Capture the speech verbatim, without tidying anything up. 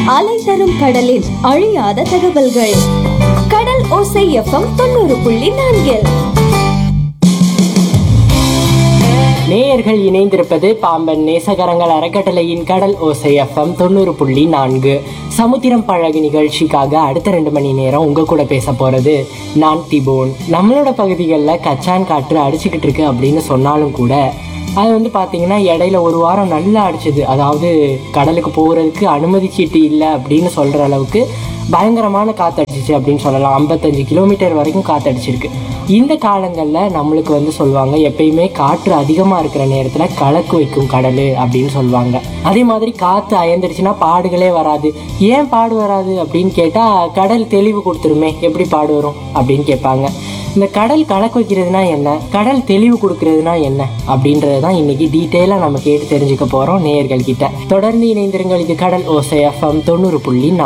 அலை தரும் கடலின் அழியாத தகவல்கள். கடல் ஓசை எஃப்எம் தொண்ணூறு புள்ளி நான்கில் நேயர்கள் இணைந்திருப்பது பாம்பன் நேசகரங்கள் அறக்கட்டளையின் கடல் ஓசை எஃப்எம் தொண்ணூறு புள்ளி நான்கு. சமுத்திரம் பழகு நிகழ்ச்சிக்காக அடுத்த ரெண்டு மணி நேரம் உங்க கூட பேச போறது நான் திபோன். நம்மளோட பகுதிகளில் கச்சான் காற்று அடிச்சுக்கிட்டு இருக்கு அப்படின்னு சொன்னாலும் கூட அது வந்து பார்த்தீங்கன்னா இடையில ஒரு வாரம் நல்லா அடிச்சது. அதாவது கடலுக்கு போகிறதுக்கு அனுமதி சீட்டு இல்லை அப்படின்னு சொல்கிற அளவுக்கு பயங்கரமான காற்றடிச்சிச்சு அப்படின்னு சொல்லலாம். ஐம்பத்தஞ்சு கிலோமீட்டர் வரைக்கும் காற்றடிச்சிருக்கு. இந்த காலங்களில் நம்மளுக்கு வந்து சொல்லுவாங்க, எப்பயுமே காற்று அதிகமாக இருக்கிற நேரத்தில் கலக்கு வைக்கும் கடல் அப்படின்னு சொல்லுவாங்க. அதே மாதிரி காற்று அயர்ந்துடுச்சுன்னா பாடுகளே வராது. ஏன் பாடு வராது அப்படின்னு கேட்டால் கடல் தெளிவு கொடுத்துருமே, எப்படி பாடு வரும் அப்படின்னு கேட்பாங்க. இந்த கடல் கலக்க வைக்கிறதுனா என்ன, கடல் தெளிவு கொடுக்கறதுனா என்ன அப்படின்றது தான் இன்னைக்கு டீட்டெயிலாக நம்ம கேட்டு தெரிஞ்சுக்க போகிறோம் நேயர்கள் கிட்ட. தொடர்ந்து இணைந்திருங்கள். இது கடல் ஓசை எஃப்எம் தொண்ணூறு புள்ளி